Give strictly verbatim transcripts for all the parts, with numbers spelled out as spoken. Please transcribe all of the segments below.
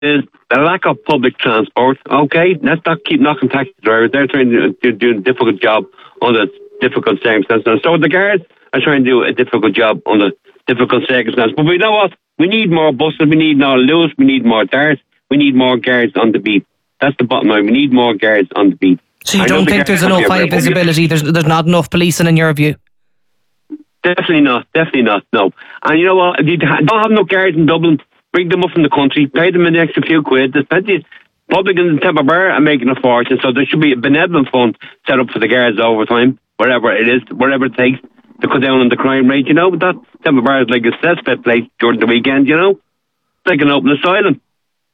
is the lack of public transport. Okay, let's not keep knocking taxi drivers. They're trying to do, do a difficult job under difficult circumstances. And so the guards are trying to do a difficult job under difficult circumstances. But we know what? We need more buses. We need more Lewis. We need more darts. We need more guards on the beat. That's the bottom line. We need more guards on the beat. So you don't think there's enough high visibility? There's there's not enough policing in your view? Definitely not. Definitely not. No. And you know what? If you don't have no guards in Dublin, bring them up from the country, pay them an extra few quid. There's plenty of publicans in Temple Bar are making a fortune, so there should be a benevolent fund set up for the guards over time, wherever it is, whatever it takes to cut down on the crime rate. You know, but that Temple Bar is like a cesspit place during the weekend. You know, it's like an open asylum.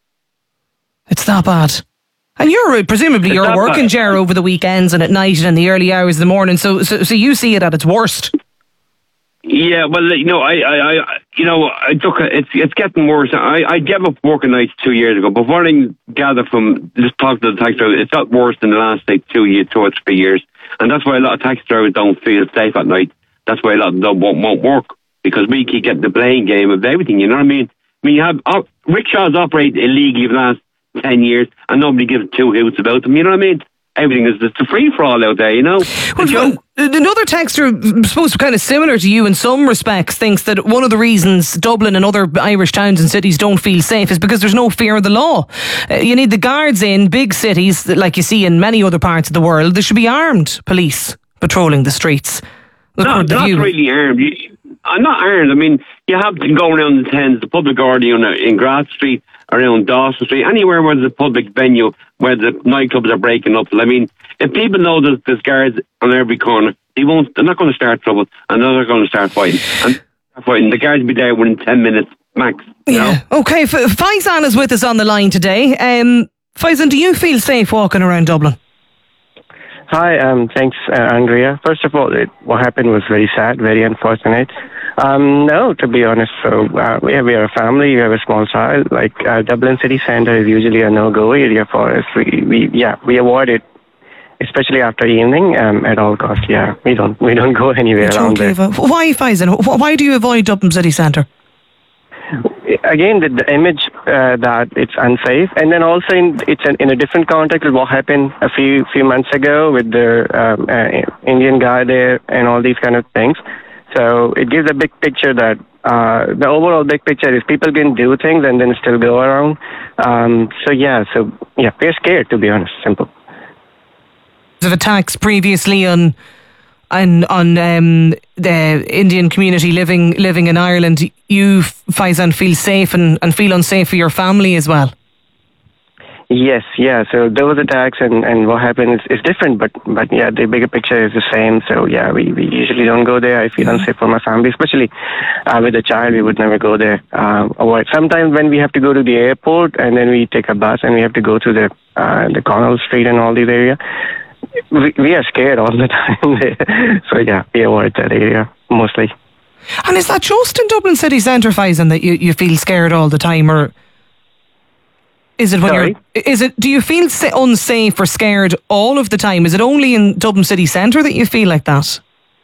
It's that bad. And you're presumably it's you're working, bad. Ger, over the weekends and at night and in the early hours of the morning. So, so, so you see it at its worst. Yeah, well, you know, I, I, I you know, I took a, it's it's getting worse. I, I gave up working nights two years ago, but what I gather from just talking to the taxi drivers, it's got worse in the last like two years, two or three years, and that's why a lot of taxi drivers don't feel safe at night. That's why a lot of them won't, won't work, because we keep getting the blame game of everything. You know what I mean? I mean, you have uh, rickshaws operate illegally for the last ten years, and nobody gives two hoots about them. You know what I mean? Everything is just a free for all out there, you know. Well, you, another texter, supposed to be kind of similar to you in some respects, thinks that one of the reasons Dublin and other Irish towns and cities don't feel safe is because there's no fear of the law. Uh, you need the guards in big cities, like you see in many other parts of the world. There should be armed police patrolling the streets. No, not really armed. You, I'm not armed. I mean, you have to go around the Thames, the public order in, in Grass Street, around Dawson Street, anywhere where there's a public venue where the nightclubs are breaking up. I mean, if people know that there's guards on every corner, they won't. They're not going to start trouble, and they're not going to start fighting. And fighting, the guards will be there within ten minutes max. You yeah. know? Okay. F- Faizan is with us on the line today. Um, Faizan, do you feel safe walking around Dublin? Hi. Um. Thanks, uh, Andrea. First of all, it, what happened was very sad, very unfortunate. Um, no, to be honest, so uh, we, have, we are a family, we have a small child. Like uh, Dublin city centre is usually a no-go area for us. We, we yeah, we avoid it, especially after evening, um, at all costs. Yeah, we don't we don't go anywhere around there. Why, Faizan? Why do you avoid Dublin city centre? Again, the, the image uh, that it's unsafe, and then also in, it's an, in a different context with what happened a few few months ago with the um, uh, Indian guy there and all these kind of things. So it gives a big picture that uh, the overall big picture is people can do things and then still go around. Um, so yeah, so yeah, we're scared, to be honest. Simple. Of attacks previously on on on um, the Indian community living living in Ireland, you, Faizan, feel safe and, and feel unsafe for your family as well. Yes, yeah. So those attacks and, and what happened is, is different, but but yeah, the bigger picture is the same. So yeah, we, we usually don't go there. I feel yeah. unsafe for my family, especially uh, with a child. We would never go there. Uh, or sometimes when we have to go to the airport and then we take a bus and we have to go to the uh, the Connell Street and all these area, we, we are scared all the time there. So yeah, we avoid that area mostly. And is that just in Dublin city centre, Faizan, that you, you feel scared all the time, or? Is it when Sorry? you're? Is it? Do you feel unsafe or scared all of the time? Is it only in Dublin city centre that you feel like that?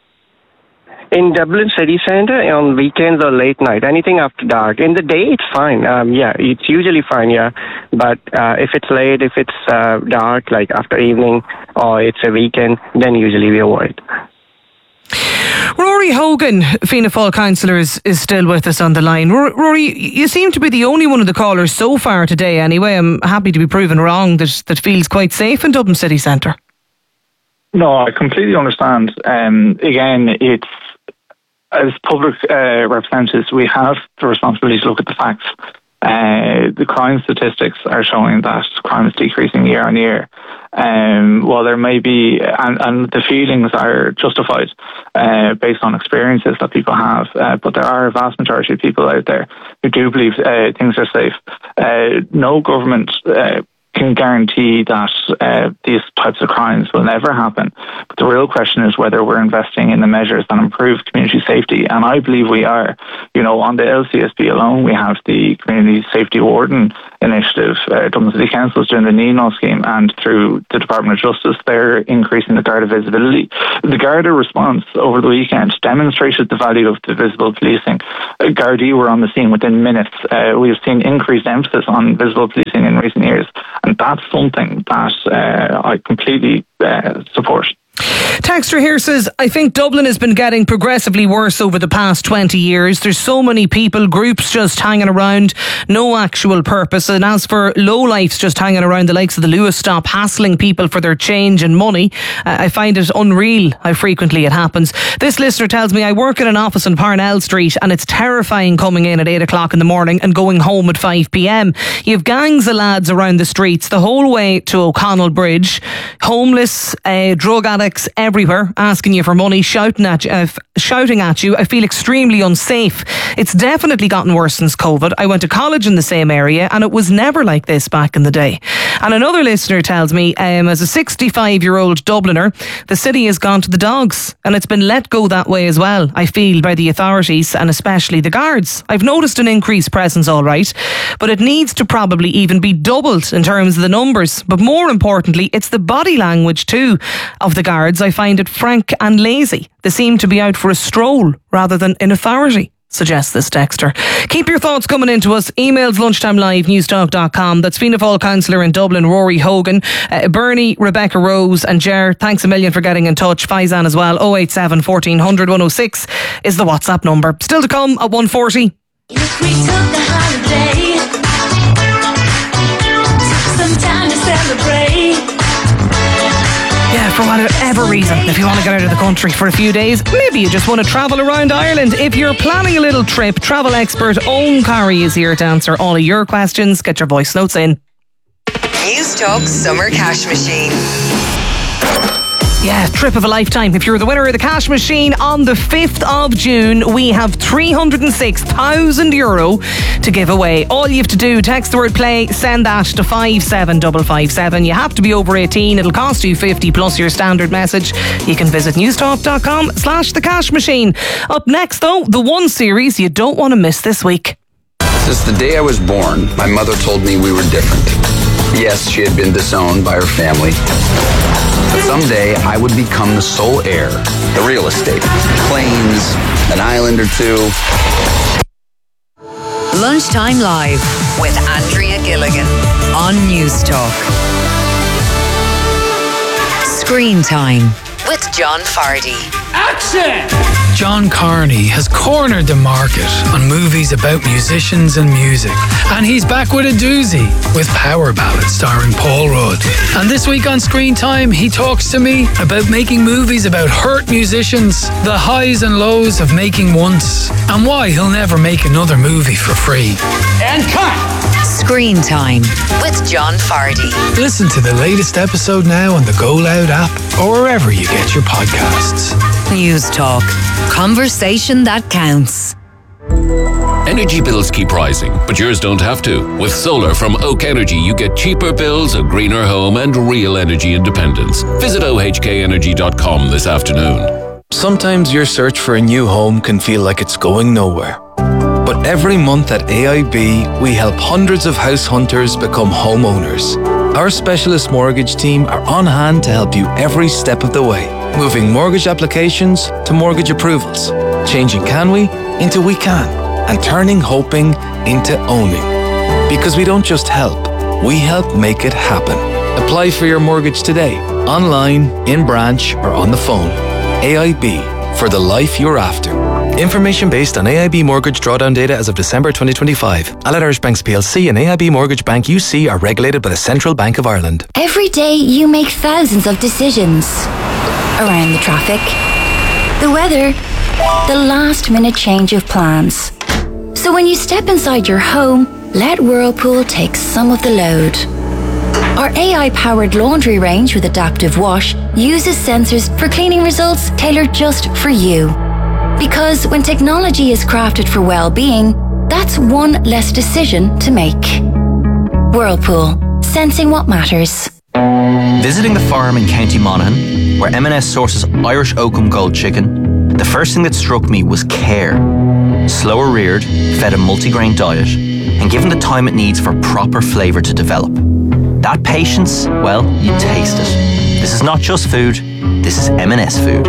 In Dublin city centre, on weekends or late night, anything after dark. In the day, it's fine. Um, yeah, it's usually fine. Yeah, but uh, if it's late, if it's uh, dark, like after evening, or it's a weekend, then usually we avoid. Rory Hogan, Fianna Fáil councillor, is, is still with us on the line. Rory, you seem to be the only one of the callers so far today anyway. I'm happy to be proven wrong that, that feels quite safe in Dublin city centre. No, I completely understand. Um, again, it's as public uh, representatives, we have the responsibility to look at the facts. Uh, the crime statistics are showing that crime is decreasing year on year. Um, while there may be, and, and the feelings are justified uh, based on experiences that people have, uh, but there are a vast majority of people out there who do believe uh, things are safe. Uh, no government uh, can can guarantee that uh, these types of crimes will never happen. But the real question is whether we're investing in the measures that improve community safety. And I believe we are. You know, on the L C S B alone, we have the Community Safety Warden Initiative. Uh, Dublin City Council is doing the Nino scheme, and through the Department of Justice, they're increasing the Garda visibility. The Garda response over the weekend demonstrated the value of the visible policing. Uh, Gardaí were on the scene within minutes. Uh, we've seen increased emphasis on visible policing in recent years, and that's something that uh, I completely uh, support. Texter here says, I think Dublin has been getting progressively worse over the past twenty years. There's so many people, groups just hanging around, no actual purpose. And as for lowlifes just hanging around the likes of the Lewis stop, hassling people for their change and money, uh, I find it unreal how frequently it happens. This listener tells me, I work in an office on Parnell Street and it's terrifying coming in at eight o'clock in the morning and going home at five p.m. You have gangs of lads around the streets the whole way to O'Connell Bridge, homeless, uh, drug addicts, everywhere, asking you for money, shouting at you, uh, shouting at you. I feel extremely unsafe. It's definitely gotten worse since COVID. I went to college in the same area and it was never like this back in the day. And another listener tells me, um, as a sixty-five-year-old Dubliner, the city has gone to the dogs and it's been let go that way as well, I feel, by the authorities and especially the guards. I've noticed an increased presence, all right, but it needs to probably even be doubled in terms of the numbers. But more importantly, it's the body language too of the guards. I find it frank and lazy. They seem to be out for a stroll rather than in authority, suggests this texter. Keep your thoughts coming into us. Emails lunchtime live newstalk dot com. That's Fianna Fáil councillor in Dublin, Rory Hogan, uh, Bernie, Rebecca Rose and Ger. Thanks a million for getting in touch. Faizan as well. oh eight seven, fourteen hundred, one oh six is the WhatsApp number. Still to come at one forty. If we took a holiday, took some time to celebrate. Yeah, for whatever reason, if you want to get out of the country for a few days, maybe you just want to travel around Ireland. If you're planning a little trip, travel expert Owen Carey is here to answer all of your questions. Get your voice notes in. Newstalk Summer Cash Machine. Yeah, trip of a lifetime. If you're the winner of the cash machine on the fifth of June, we have three hundred six thousand euro to give away. All you have to do, text the word play, send that to five seven five five seven. You have to be over eighteen. It'll cost you fifty plus your standard message. You can visit newstalk dot com slash the cash machine. Up next though, the one series you don't want to miss this week. Since the day I was born, my mother told me we were different. Yes, she had been disowned by her family. But someday I would become the sole heir, the real estate, planes, an island or two. Lunchtime Live with Andrea Gilligan on Newstalk. Screen Time with John Fardy. Action! John Carney has cornered the market on movies about musicians and music. And he's back with a doozy with Power Ballad starring Paul Rudd. And this week on Screen Time, he talks to me about making movies about hurt musicians, the highs and lows of making once, and why he'll never make another movie for free. And cut! Screen Time with John Fardy. Listen to the latest episode now on the Go Loud app or wherever you get your podcasts. Newstalk. Conversation that counts. Energy bills keep rising, but yours don't have to. With solar from Oak Energy, you get cheaper bills, a greener home, and real energy independence. Visit O H K energy dot com this afternoon. Sometimes your search for a new home can feel like it's going nowhere. But every month at A I B, we help hundreds of house hunters become homeowners. Our specialist mortgage team are on hand to help you every step of the way, moving mortgage applications to mortgage approvals, changing can we into we can, and turning hoping into owning. Because we don't just help, we help make it happen. Apply for your mortgage today, online, in branch, or on the phone. A I B, for the life you're after. Information based on A I B mortgage drawdown data as of December twenty twenty-five. Allied Irish Banks P L C and A I B Mortgage Bank U C are regulated by the Central Bank of Ireland. Every day you make thousands of decisions. Around the traffic, the weather, the last minute change of plans. So when you step inside your home, let Whirlpool take some of the load. Our A I-powered laundry range with adaptive wash uses sensors for cleaning results tailored just for you. Because when technology is crafted for well-being, that's one less decision to make. Whirlpool. sensing what matters. Visiting the farm in County Monaghan, where M and S sources Irish Oakham Gold chicken, the first thing that struck me was care. Slower reared, fed a multigrain diet, and given the time it needs for proper flavour to develop. That patience, well, you taste it. This is not just food, this is M and S food.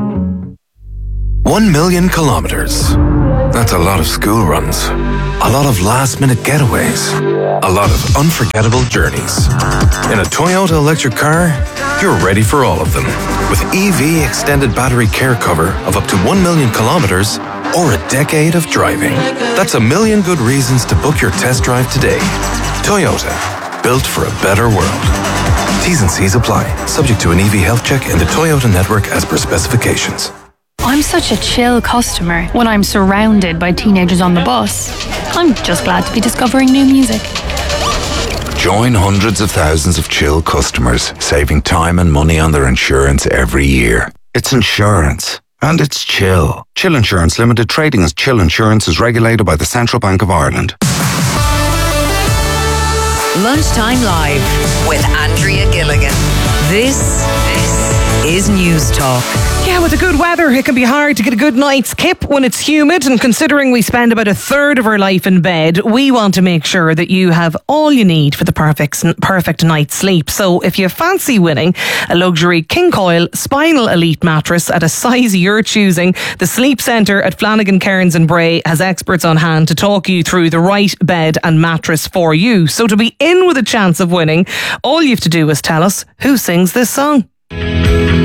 One million kilometres. That's a lot of school runs. A lot of last-minute getaways. A lot of unforgettable journeys. In a Toyota electric car, you're ready for all of them. With E V extended battery care cover of up to one million kilometres or a decade of driving. That's a million good reasons to book your test drive today. Toyota, built for a better world. T's and C's apply. Subject to an E V health check in the Toyota network as per specifications. I'm such a chill customer when I'm surrounded by teenagers on the bus. I'm just glad to be discovering new music. Join hundreds of thousands of chill customers, saving time and money on their insurance every year. It's insurance. And it's chill. Chill Insurance Limited, trading as Chill Insurance, is regulated by the Central Bank of Ireland. Lunchtime Live with Andrea Gilligan. This, this is News Talk. Yeah, with the good weather, it can be hard to get a good night's kip when it's humid, and considering we spend about a third of our life in bed, we want to make sure that you have all you need for the perfect perfect night's sleep. So if you fancy winning a luxury King Coil Spinal Elite mattress at a size you're choosing, the Sleep Centre at Flanagan Cairns and Bray has experts on hand to talk you through the right bed and mattress for you. So to be in with a chance of winning, all you have to do is tell us who sings this song.